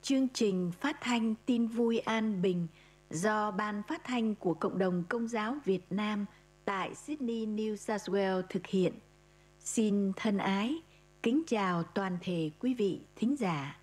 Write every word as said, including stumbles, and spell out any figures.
chương trình phát thanh Tin Vui An Bình do Ban Phát thanh của Cộng đồng Công giáo Việt Nam tại Sydney, New South Wales thực hiện. Xin thân ái, kính chào toàn thể quý vị thính giả.